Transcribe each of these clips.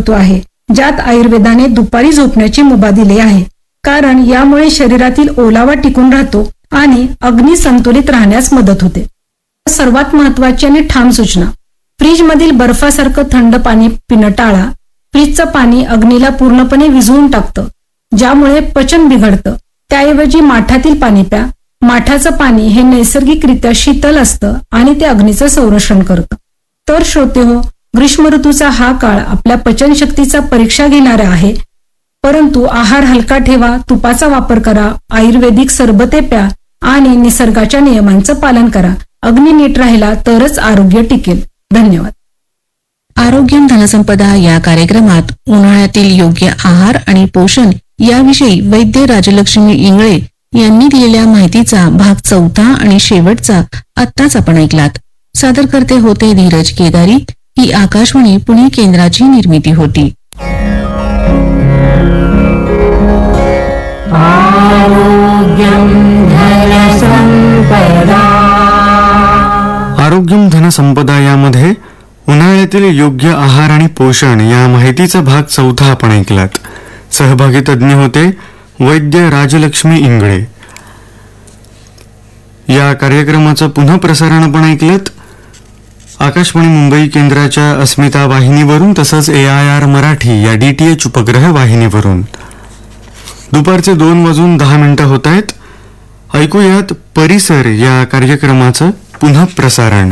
आहे, ज्यात आयुर्वेदाने दुपारी झोपण्याची मुभा दिली आहे, कारण यामुळे शरीरातील ओलावा टिकून राहतो आणि अग्नी संतुलित राहण्यास मदत होते. सर्वात महत्वाची आणि ठाम सूचना: फ्रीजमधील बर्फासारखं थंड पाणी पिणं टाळा. फ्रीजचं पाणी अग्नीला पूर्णपणे विझवून टाकतं, ज्यामुळे पचन बिघडतं. त्याऐवजी माठातील पाणी प्या. माठाचं पाणी हे नैसर्गिकरित्या शीतल असतं आणि ते अग्नीचं संरक्षण करतं. तर श्रोतेहो, ग्रीष्म ऋतूचा हा काळ आपल्या पचनशक्तीचा परीक्षा घेणारा आहे, परंतु आहार हलका ठेवा, तुपाचा वापर करा, आयुर्वेदिक सरबते प्या आणि निसर्गाच्या नियमांचं पालन करा. अग्नी नीट राहिला तरच आरोग्य टिकेल. धन्यवाद. आरोग्यम धनसंपदा या कार्यक्रमात उन्हाळ्यातील योग्य आहार आणि पोषण याविषयी वैद्य राजलक्ष्मी इंगळे यांनी दिलेल्या माहितीचा भाग 4 आणि शेवटचा आत्ताच आपण ऐकलात. सादरकर्ते होते धीरज केदारी. ही आकाशवाणी पुणे केंद्राची निर्मिती होती. आरोग्यम धनसंपदा यामध्ये उन्हाळ्यातील योग्य आहार आणि पोषण या माहितीचा भाग 4 आपण ऐकलात. सहभागी तज्ज्ञ होते वैद्य राजलक्ष्मी इंगळे. या कार्यक्रमाचं पुन्हा प्रसारण आपण ऐकलत आकाशवाणी मुंबई केंद्राच्या अस्मिता वाहिनीवरून, तसंच AIR मराठी या DTH उपग्रह वाहिनीवरून. दुपारचे 2:10 होत आहेत. ऐकूयात परिसर या कार्यक्रमाचं पुन्हा प्रसारण.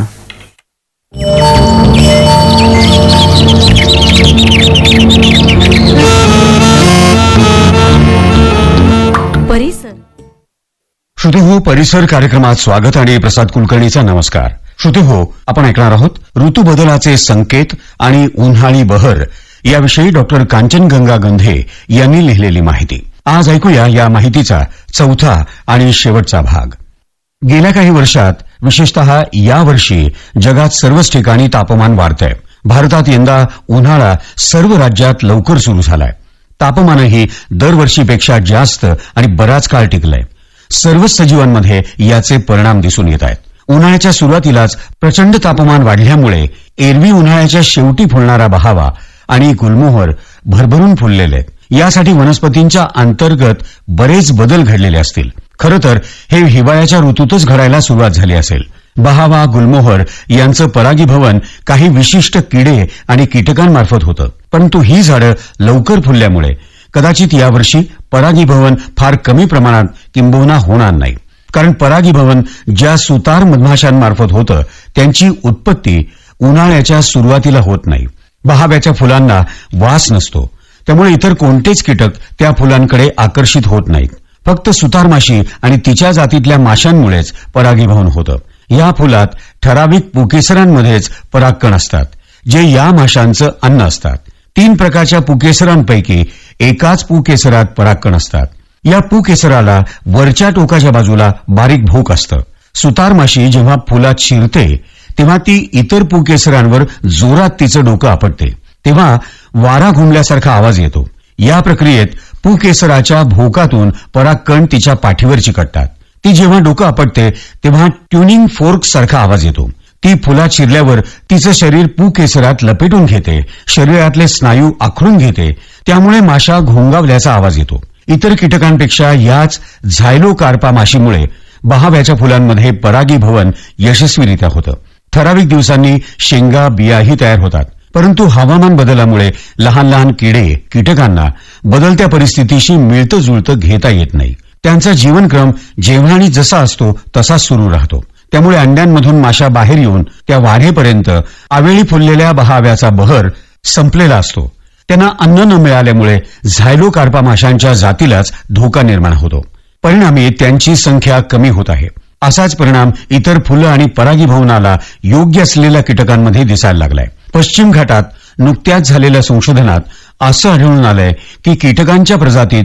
श्रोतेहो, परिसर कार्यक्रमात स्वागत आणि प्रसाद कुलकर्णीचा नमस्कार. श्रोतेहो, आपण ऐकणार आहोत ऋतू बदलाचे संकेत आणि उन्हाळी बहर याविषयी डॉक्टर कांचनगंगा गंधे यांनी लिहिलेली माहिती. आज ऐकूया या माहितीचा 4था आणि शेवटचा भाग. गेल्या काही वर्षात, विशेषतः यावर्षी जगात सर्वच ठिकाणी तापमान वाढतंय. भारतात यंदा उन्हाळा सर्व राज्यात लवकर सुरू झालाय. तापमानही दरवर्षीपेक्षा जास्त आणि बराच काळ टिकलंय. सर्वच सजीवांमध्ये याचे परिणाम दिसून येत आहेत. उन्हाळ्याच्या सुरुवातीलाच प्रचंड तापमान वाढल्यामुळे एरवी उन्हाळ्याच्या शेवटी फुलणारा बहावा आणि गुलमोहर भरभरून फुललेले. यासाठी वनस्पतींच्या अंतर्गत बरेच बदल घडलेले असतील. खरं तर हे हिवाळ्याच्या ऋतूतच घडायला सुरुवात झाली असेल. बहावा, गुलमोहर यांचं परागीभवन काही विशिष्ट किडे आणि कीटकांमार्फत होतं. परंतु ही झाडं लवकर फुलल्यामुळे कदाचित यावर्षी परागीभवन फार कमी प्रमाणात किंबहुना होणार नाही. कारण परागीभवन ज्या सुतार मधमाशांमार्फत होतं त्यांची उत्पत्ती उन्हाळ्याच्या सुरुवातीला होत नाही. बहाव्याच्या फुलांना वास नसतो, त्यामुळे इतर कोणतेच कीटक त्या फुलांकडे आकर्षित होत नाहीत. फक्त सुतार माशी आणि तिच्या जातीतल्या माशांमुळेच परागीभवन होतं. या फुलात ठराविक पुकेसरांमध्येच परागकण असतात, जे या माशांचं अन्न असतात. 3 प्रकारच्या पुकेसरांपैकी एकाच पुकेसरात परागकण असतात. या पुकेसराला वरच्या टोकाच्या बाजूला बारीक भोक असतं. सुतार माशी जेव्हा फुलात शिरते तेव्हा ती इतर पुकेसरांवर जोरात तिचं डोकं आपटते. तेव्हा वारा घुमल्यासारखा आवाज येतो. या प्रक्रियेत पुकेसराच्या भोकातून परागकण तिच्या पाठीवर चिकटतात. ती जेव्हा डोकं आपटते तेव्हा ट्युनिंग फोर्क सारखा आवाज येतो. ती फुलात शिरल्यावर तिचं शरीर पुकेसरात लपेटून घेते, शरीरातले स्नायू आखडून घेते. त्यामुळे माशा घोंगावल्याचा आवाज येतो. इतर कीटकांपेक्षा याच झायलोकार्पा माशीमुळे बहाव्याच्या फुलांमध्ये परागीभवन यशस्वीरित्या होतं. ठराविक दिवसांनी शेंगा, बियाही तयार होतात. परंतु हवामान बदलामुळे लहान लहान किडे, कीटकांना बदलत्या परिस्थितीशी मिळतं जुळतं घेता येत नाही. त्यांचा जीवनक्रम जेव्हा आणि जसा असतो तसाच सुरू राहतो. त्यामुळे अंड्यांमधून माशा बाहेर येऊन त्या वाढेपर्यंत आवेळी फुललेल्या बहाव्याचा बहर संपलेला असतो. त्यांना अन्न न मिळाल्यामुळे झायलोकार्पा माशांच्या जातीलाच धोका निर्माण होतो. परिणामी त्यांची संख्या कमी होत आहे. असाच परिणाम इतर फुलं आणि परागीभवनाला योग्य असलेल्या कीटकांमध्ये दिसायला लागलाय. पश्चिम घाटात नुकत्याच झालेल्या संशोधनात असं आढळून आलंय की कीटकांच्या प्रजातीत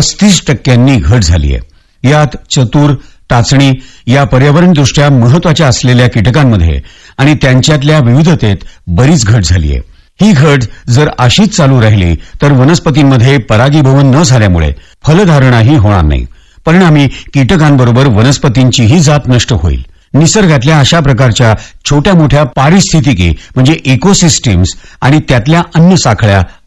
35% घट झालीय. यात चतुर, टाचणी या पर्यावरणदृष्ट्या महत्वाच्या असलेल्या कीटकांमध्ये आणि त्यांच्यातल्या विविधतेत बरीच घट झालीय. ही घट जर अशीच चालू राहिली तर वनस्पतींमध्ये परागीभवन न झाल्यामुळे फलधारणाही होणार नाही. परिणामी कीटकांबरोबर वनस्पतींचीही जात नष्ट होईल. निसर्गातल्या अशा प्रकारच्या छोट्या मोठ्या पारिस्थितिकी म्हणजे इकोसिस्टीम्स आणि त्यातल्या अन्न साखळ्या